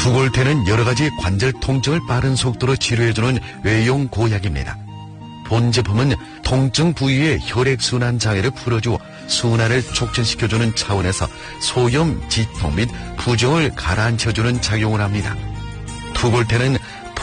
투골테는 여러가지 관절 통증을 빠른 속도로 치료해주는 외용 고약입니다. 본 제품은 통증 부위의 혈액순환 장애를 풀어주어 순환을 촉진시켜주는 차원에서 소염, 지통 및 부종을 가라앉혀주는 작용을 합니다. 투골테는